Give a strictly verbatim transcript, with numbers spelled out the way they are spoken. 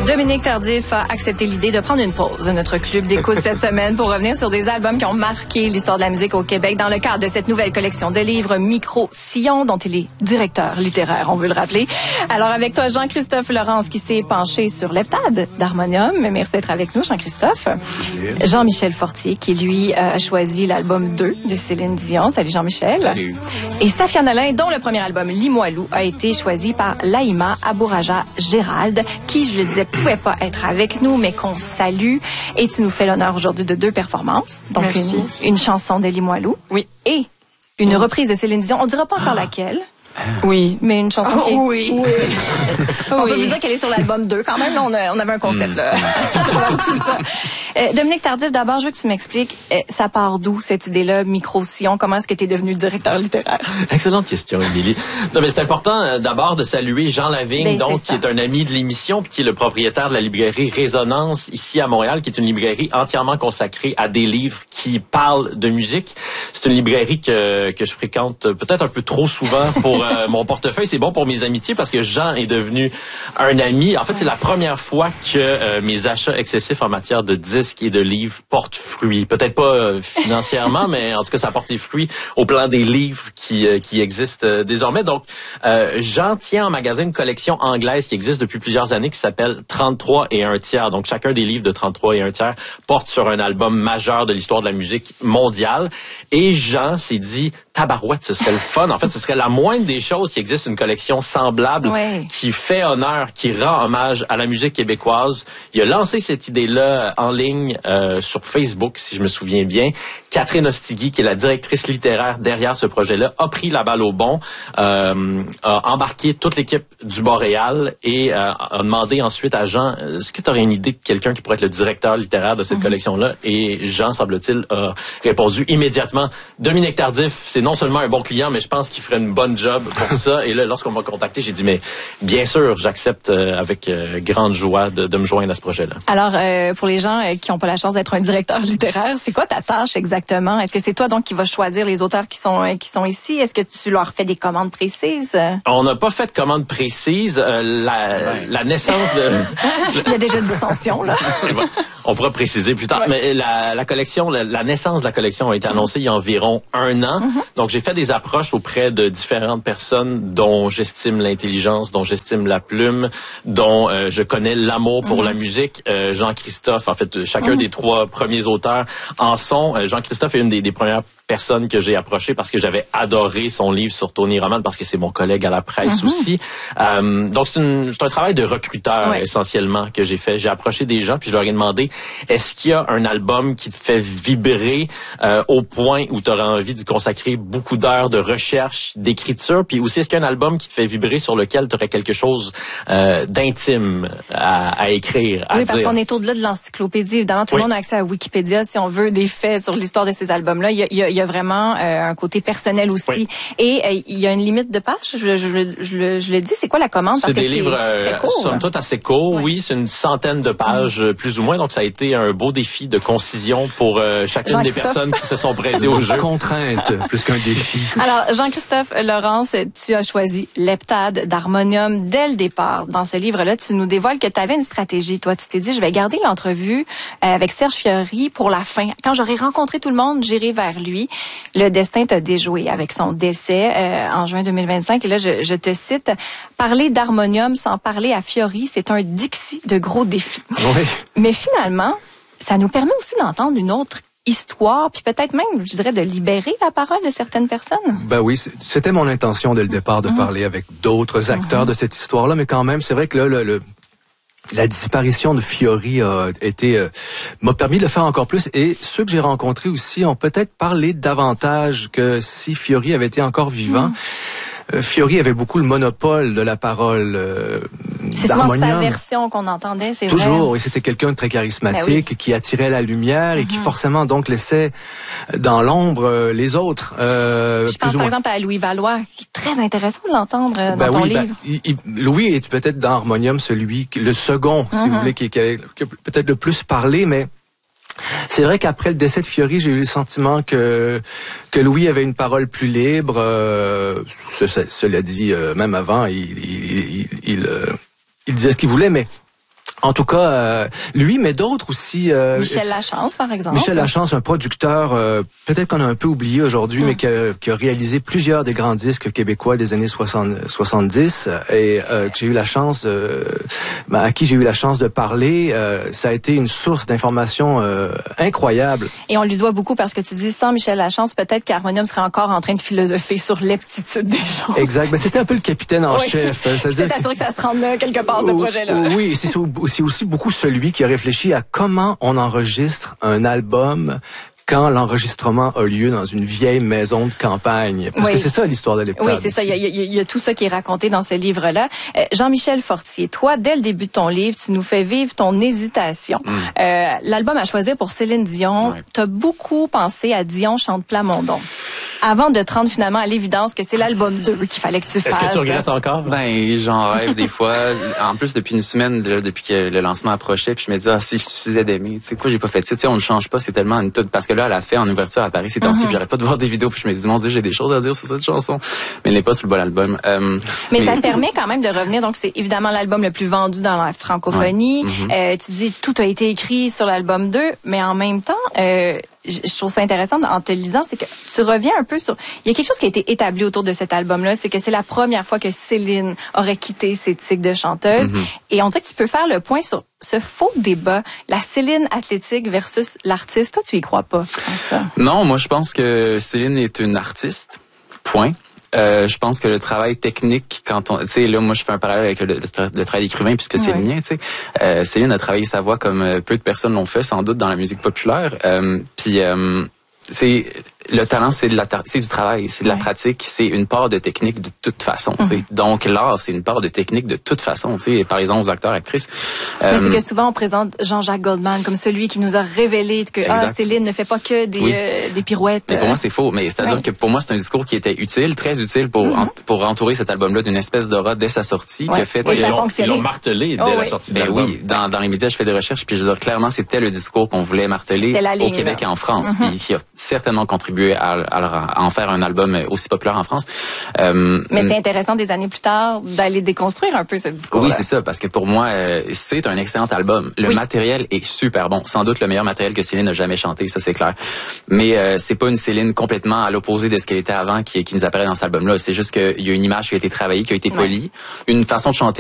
Dominique Tardif a accepté l'idée de prendre une pause de notre club d'écoute cette semaine pour revenir sur des albums qui ont marqué l'histoire de la musique au Québec dans le cadre de cette nouvelle collection de livres Micro-Sillon dont il est directeur littéraire, on veut le rappeler. Alors avec toi, Jean-Christophe Laurence qui s'est penché sur l'heptade d'harmonium. Merci d'être avec nous, Jean-Christophe. Jean-Michel Fortier qui, lui, a choisi l'album deux de Céline Dion. Salut Jean-Michel. Salut. Et Safia Nolin, dont le premier album, Limoilou, a été choisi par Laïma Abouraja Gérald, qui, je le disais, pouvait pas être avec nous, mais qu'on salue. Et tu nous fais l'honneur aujourd'hui de deux performances. Donc, une, une chanson de Limoilou. Oui. Et une reprise de Céline Dion. On dira pas encore laquelle. Oui. Mais une chanson oh, qui est... Oui. oui. On oui. peut vous dire qu'elle est sur l'album deux quand même. Là, on, a, on avait un concept là. Tout ça. Euh, Dominique Tardif, d'abord, je veux que tu m'expliques, euh, ça part d'où cette idée-là, Micro-Sillon? Comment est-ce que tu es devenu directeur littéraire? Excellente question, Émilie. Non, mais c'est important euh, d'abord de saluer Jean Lavigne, ben, donc qui est un ami de l'émission, puis qui est le propriétaire de la librairie Résonance ici à Montréal, qui est une librairie entièrement consacrée à des livres qui parlent de musique. C'est une librairie que que je fréquente peut-être un peu trop souvent pour euh, mon portefeuille. C'est bon pour mes amitiés parce que Jean est devenu un ami. En fait, c'est la première fois que euh, mes achats excessifs en matière de disques et de livres portent fruit. Peut-être pas euh, financièrement, mais en tout cas, ça porte des fruits au plan des livres qui euh, qui existent euh, désormais. Donc, euh, Jean tient en magasin une collection anglaise qui existe depuis plusieurs années qui s'appelle trente-trois et un tiers. Donc, chacun des livres de trente-trois et un tiers porte sur un album majeur de l'histoire de la musique mondiale. Et Jean s'est dit, tabarouette, ce serait le fun. En fait, ce serait la moindre des choses qu'il existe une collection semblable ouais. qui fait honneur, qui rend hommage à la musique québécoise. Il a lancé cette idée-là en ligne euh, sur Facebook, si je me souviens bien. Catherine Ostigui, qui est la directrice littéraire derrière ce projet-là, a pris la balle au bon, euh, a embarqué toute l'équipe du Boréal et euh, a demandé ensuite à Jean, est-ce que tu aurais une idée de quelqu'un qui pourrait être le directeur littéraire de cette mm-hmm. collection-là? Et Jean, semble-t-il, a répondu immédiatement, Dominique Tardif, c'est non seulement un bon client, mais je pense qu'il ferait une bonne job pour ça. Et là, lorsqu'on m'a contacté, j'ai dit, mais bien sûr, j'accepte euh, avec euh, grande joie de, de me joindre à ce projet-là. Alors, euh, pour les gens euh, qui n'ont pas la chance d'être un directeur littéraire, c'est quoi ta tâche exactement? Est-ce que c'est toi donc qui vas choisir les auteurs qui sont euh, qui sont ici? Est-ce que tu leur fais des commandes précises? On n'a pas fait de commandes précises. Euh, la, ouais. la naissance de... Il y a déjà dissension, là. On pourra préciser plus tard. Ouais. Mais la, la collection, la, la naissance de la collection a été annoncée mm-hmm. il y a environ un an. Mm-hmm. Donc, j'ai fait des approches auprès de différentes personnes dont j'estime l'intelligence, dont j'estime la plume, dont euh, je connais l'amour pour mm-hmm. la musique. Euh, Jean-Christophe, en fait, chacun mm-hmm. des trois premiers auteurs en sont. Euh, Jean-Christophe est une des, des premières personne que j'ai approché parce que j'avais adoré son livre sur Tony Roman parce que c'est mon collègue à la presse mm-hmm. aussi. Euh, donc c'est, une, c'est un travail de recruteur ouais. essentiellement que j'ai fait. J'ai approché des gens puis je leur ai demandé est-ce qu'il y a un album qui te fait vibrer euh, au point où tu auras envie d'y consacrer beaucoup d'heures de recherche, d'écriture, puis aussi est-ce qu'il y a un album qui te fait vibrer sur lequel tu aurais quelque chose euh, d'intime à, à écrire, à oui, dire. Parce qu'on est au-delà de l'encyclopédie. Évidemment, tout oui. le monde a accès à Wikipédia si on veut des faits sur l'histoire de ces albums-là. Il y a, il y a, il y a vraiment euh, un côté personnel aussi. Oui. Et euh, il y a une limite de pages, je, je, je, je, le, je le dis. C'est quoi la commande? Parce c'est que des c'est livres, euh, très court, somme toute assez courts, oui. oui. C'est une centaine de pages, mmh. plus ou moins. Donc, ça a été un beau défi de concision pour euh, chacune des personnes qui se sont prêtées au jeu. Contrainte, plus qu'un défi. Alors, Jean-Christophe Laurence, tu as choisi l'heptade d'harmonium dès le départ. Dans ce livre-là, tu nous dévoiles que tu avais une stratégie. Toi, tu t'es dit, je vais garder l'entrevue avec Serge Fiori pour la fin. Quand j'aurai rencontré tout le monde, j'irai vers lui. Le destin t'a déjoué avec son décès euh, en juin deux mille vingt-cinq. Et là, je, je te cite, « Parler d'harmonium sans parler à Fiori, c'est un Dixie de gros défis. » Oui. Mais finalement, ça nous permet aussi d'entendre une autre histoire, puis peut-être même, je dirais, de libérer la parole de certaines personnes. Ben oui, c'était mon intention dès le départ de mmh. parler avec d'autres acteurs mmh. de cette histoire-là, mais quand même, c'est vrai que là, le... le la disparition de Fiori a été euh, m'a permis de le faire encore plus et ceux que j'ai rencontrés aussi ont peut-être parlé davantage que si Fiori avait été encore vivant. Mmh. Euh, Fiori avait beaucoup le monopole de la parole euh, c'est souvent sa version qu'on entendait, c'est toujours, vrai. Toujours, et c'était quelqu'un de très charismatique oui. qui attirait la lumière mm-hmm. et qui forcément donc laissait dans l'ombre euh, les autres. Euh, Je pense par exemple à Louis Valois, qui est très intéressant de l'entendre euh, ben dans ton oui, livre. Ben, il, il, Louis est peut-être dans Harmonium celui, le second, mm-hmm. si vous voulez, qui, qui a, qui a peut-être le plus parlé, mais c'est vrai qu'après le décès de Fiori, j'ai eu le sentiment que que Louis avait une parole plus libre. Euh, ce, ce, cela dit, euh, même avant, il il, il, il, euh, il disait ce qu'il voulait, mais En tout cas, euh, lui, mais d'autres aussi. Euh, Michel Lachance, par exemple. Michel Lachance, un producteur, euh, peut-être qu'on a un peu oublié aujourd'hui, mm. mais qui a, qui a réalisé plusieurs des grands disques québécois des années soixante-dix et euh, que j'ai eu la chance, euh, ben, à qui j'ai eu la chance de parler. Euh, ça a été une source d'informations euh, incroyable. Et on lui doit beaucoup parce que tu dis, sans Michel Lachance, peut-être qu'Harmonium serait encore en train de philosopher sur l'aptitude des choses. Exact. Ben, c'était un peu le capitaine en oui. chef. C'est assuré que ça se rende quelque part, ce projet-là. Oui, c'est c'est aussi beaucoup celui qui a réfléchi à comment on enregistre un album quand l'enregistrement a lieu dans une vieille maison de campagne. Parce oui. que c'est ça l'histoire de l'heptade. Oui, c'est ça. Il y, a, il y a tout ça qui est raconté dans ce livre-là. Euh, Jean-Michel Fortier, toi, dès le début de ton livre, tu nous fais vivre ton hésitation. Mm. Euh, l'album à choisir pour Céline Dion, ouais. tu as beaucoup pensé à Dion chante Plamondon. Avant de te rendre finalement à l'évidence que c'est l'album deux qu'il fallait que tu fasses. Est-ce que tu regrettes encore? Ben, j'en rêve des fois. En plus, depuis une semaine, là, depuis que le lancement approchait, puis je me disais, ah, si je suffisais d'aimer, tu sais quoi, j'ai pas fait ça. Tu sais, on ne change pas, c'est tellement une toute. Parce que là, elle a fait en ouverture à Paris ces temps-ci, mm-hmm. j'arrête pas de voir des vidéos, puis je me dis, mon Dieu, j'ai des choses à dire sur cette chanson. Mais elle n'est pas sur le bon album. Euh, mais, mais ça te permet quand même de revenir. Donc, c'est évidemment l'album le plus vendu dans la francophonie. Ouais. Mm-hmm. Euh, tu dis, tout a été écrit sur l'album deux, mais en même temps, euh, je trouve ça intéressant en te lisant, c'est que tu reviens un peu sur... Il y a quelque chose qui a été établi autour de cet album-là, c'est que c'est la première fois que Céline aurait quitté ses tics de chanteuse. Mm-hmm. Et on dirait que tu peux faire le point sur ce faux débat, la Céline athlétique versus l'artiste. Toi, tu y crois pas à ça? Non, moi, je pense que Céline est une artiste. Point. Euh, je pense que le travail technique, quand on, tu sais, là, moi, je fais un parallèle avec le, le, le travail d'écrivain puisque c'est ouais. le mien, tu sais. Euh, Céline a travaillé sa voix comme euh, peu de personnes l'ont fait, sans doute, dans la musique populaire. Euh, puis, euh, c'est le talent, c'est de la, c'est du travail, c'est de la ouais. pratique, c'est une part de technique de toute façon. Mm-hmm. Tu sais. Donc l'art, c'est une part de technique de toute façon. Tu sais, par exemple aux acteurs, actrices. Mais euh, c'est que souvent on présente Jean-Jacques Goldman comme celui qui nous a révélé que ah, Céline ne fait pas que des, oui. euh, des pirouettes. Mais pour moi c'est faux. Mais c'est-à-dire ouais. que pour moi c'est un discours qui était utile, très utile pour mm-hmm. en, pour entourer cet album-là d'une espèce d'aura dès sa sortie, ouais. qui a fait. Oui, ils, l'ont, ils l'ont martelé dès oh, la oui. sortie de ben l'album. Oui, dans, dans les médias je fais des recherches puis je veux dire clairement c'était le discours qu'on voulait marteler au Québec et en France, mm-hmm. puis qui a certainement contribué à, à à en faire un album aussi populaire en France. Euh, Mais c'est intéressant des années plus tard d'aller déconstruire un peu ce discours. Oui, c'est ça, parce que pour moi, euh, c'est un excellent album. Le oui. matériel est super bon. Sans doute le meilleur matériel que Céline n'a jamais chanté, ça c'est clair. Mais euh, c'est pas une Céline complètement à l'opposé de ce qu'elle était avant qui, qui nous apparaît dans cet album-là. C'est juste qu'il y a une image qui a été travaillée, qui a été polie, ouais. une façon de chanter